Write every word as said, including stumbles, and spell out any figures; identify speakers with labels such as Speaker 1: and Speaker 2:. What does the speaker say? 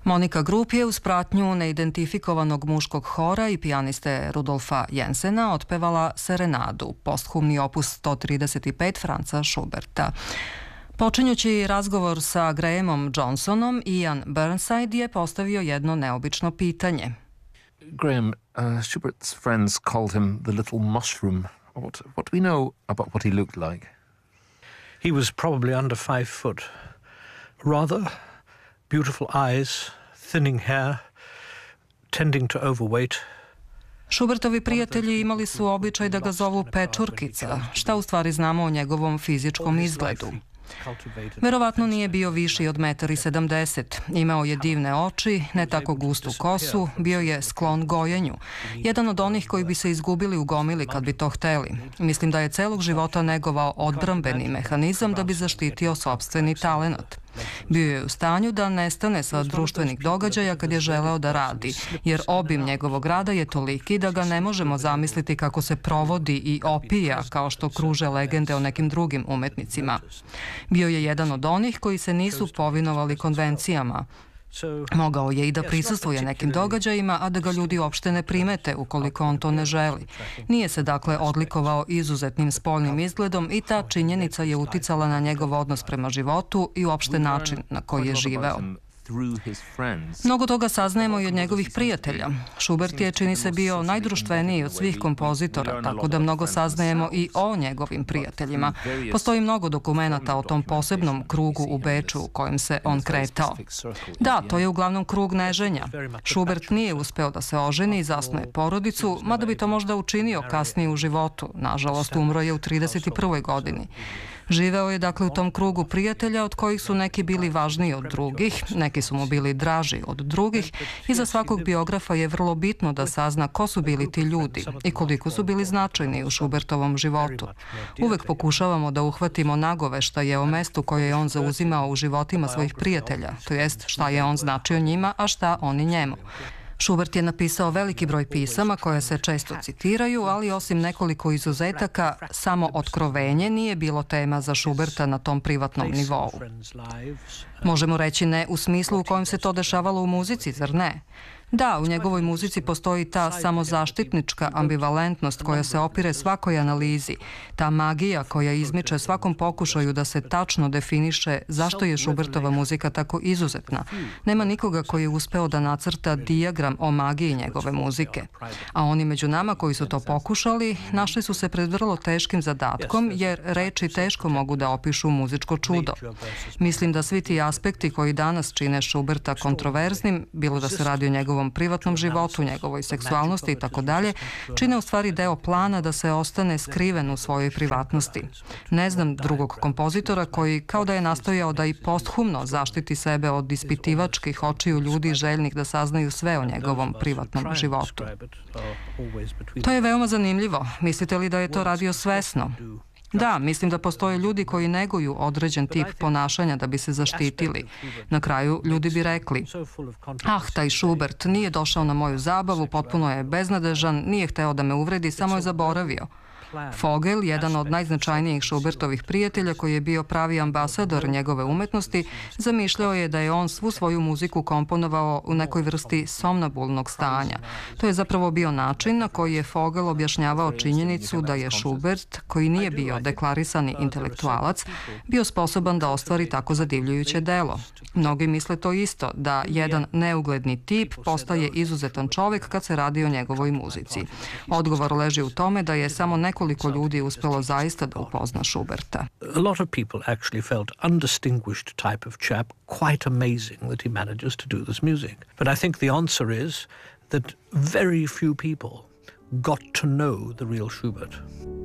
Speaker 1: Monika Grup je uz pratnju neidentifikovanog muškog hora i pijaniste Rudolfa Jensena otpevala Serenadu, posthumni opus sto trideset pet Franza Schuberta. Počinjući razgovor sa Grahamom Johnsonom, Ian Burnside je postavio jedno neobično pitanje.
Speaker 2: Graham, uh, Schubert's friends called him the little mushroom. What, what do we know about what he looked like?
Speaker 3: He was probably under five foot. Rather beautiful eyes, thinning hair, tending to overweight.
Speaker 1: Schubertovi prijatelji imali su običaj da ga zovu Pečurkica. Šta u stvari znamo o njegovom fizičkom izgledu? Verovatno nije bio viši od metar i sedamdeset. Imao je divne oči, ne tako gustu kosu, bio je sklon gojenju. Jedan od onih koji bi se izgubili u gomili kad bi to hteli. Mislim da je celog života negovao odbrambeni mehanizam da bi zaštitio sopstveni talenat. Bio je u stanju da nestane sa društvenih događaja kad je želeo da radi, jer obim njegovog rada je toliki da ga ne možemo zamisliti kako se provodi i opija kao što kruže legende o nekim drugim umetnicima. Bio je jedan od onih koji se nisu povinovali konvencijama. Mogao je i da prisustvuje nekim događajima, a da ga ljudi uopšte ne primete ukoliko on to ne želi. Nije se dakle odlikovao izuzetnim spoljnim izgledom i ta činjenica je uticala na njegov odnos prema životu i uopšte način na koji je živeo. Mnogo toga saznajemo i od njegovih prijatelja. Schubert je, čini se, bio najdruštveniji od svih kompozitora, tako da mnogo saznajemo i o njegovim prijateljima. Postoji mnogo dokumenata o tom posebnom krugu u Beču u kojem se on kretao. Da, to je uglavnom krug neženja. Schubert nije uspeo da se oženi i zasnuje porodicu, mada bi to možda učinio kasnije u životu. Nažalost, umro je u trideset prvoj godini. Živeo je dakle u tom krugu prijatelja od kojih su neki bili važniji od drugih, neki su mu bili draži od drugih i za svakog biografa je vrlo bitno da sazna ko su bili ti ljudi i koliko su bili značajni u Schubertovom životu. Uvek pokušavamo da uhvatimo nagoveštaje o mestu koje je on zauzimao u životima svojih prijatelja, to jest šta je on značio njima, a šta oni njemu. Schubert je napisao veliki broj pisama koje se često citiraju, ali osim nekoliko izuzetaka, samo otkrovenje nije bilo tema za Schuberta na tom privatnom nivou. Možemo reći ne u smislu u kojem se to dešavalo u muzici, zar ne? Da, u njegovoj muzici postoji ta samozaštitnička ambivalentnost koja se opire svakoj analizi, ta magija koja izmiče svakom pokušaju da se tačno definiše zašto je Schubertova muzika tako izuzetna. Nema nikoga koji je uspeo da nacrta dijagram o magiji njegove muzike. A oni među nama koji su to pokušali, našli su se pred vrlo teškim zadatkom, jer reči teško mogu da opišu muzičko čudo. Mislim da svi ti aspekti koji danas čine Schuberta kontroverznim, bilo da se radi o njegovom privatnom životu, njegovoj seksualnosti i tako dalje, čine u stvari deo plana da se ostane skriven u svojoj privatnosti. Ne znam drugog kompozitora koji kao da je nastojao da i posthumno zaštiti sebe od ispitivačkih očiju ljudi željnih da saznaju sve o njegovom privatnom životu. To je veoma zanimljivo. Mislite li da je to radio svesno? Da, mislim da postoje ljudi koji neguju određen tip ponašanja da bi se zaštitili. Na kraju ljudi bi rekli: ah, taj Schubert nije došao na moju zabavu, potpuno je beznadežan, nije hteo da me uvredi, samo je zaboravio. Vogel, jedan od najznačajnijih Schubertovih prijatelja koji je bio pravi ambasador njegove umetnosti, zamišljao je da je on svu svoju muziku komponovao u nekoj vrsti somnambulnog stanja. To je zapravo bio način na koji je Vogel objašnjavao činjenicu da je Schubert, koji nije bio deklarisani intelektualac, bio sposoban da ostvari tako zadivljujuće delo. Mnogi misle to isto, da jedan neugledni tip postaje izuzetan čovek kad se radi o njegovoj muzici. Odgovor leži u tome da je samo nekoliko ljudi uspelo zaista da upozna Schuberta.
Speaker 3: A lot of people actually felt undistinguished type of chap, quite amazing that he manages to do this music. But I think the answer is that very few people got to know the real Schubert.